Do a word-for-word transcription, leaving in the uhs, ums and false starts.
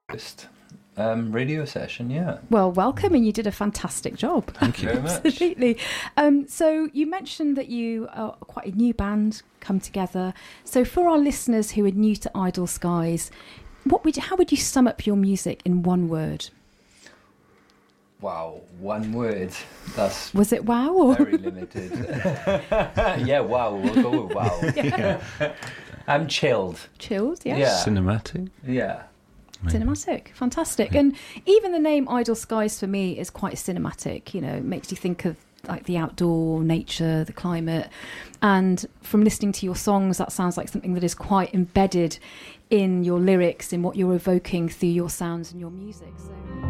first um, radio session, yeah. Well, welcome, and you did a fantastic job. Thank you very much. Absolutely. Um, so you mentioned that you are quite a new band come together. So for our listeners who are new to Idle Skies, what would you, how would you sum up your music in one word? Wow, one word. That's Was it wow? Or? very limited. Yeah, wow. We'll go with wow. Yeah. I'm chilled. Chilled, yeah. Yeah. Cinematic. Yeah. Cinematic, fantastic. And even the name Idle Skies for me is quite cinematic. You know, it makes you think of like the outdoor, nature, the climate. And from listening to your songs, that sounds like something that is quite embedded in your lyrics, in what you're evoking through your sounds and your music. So.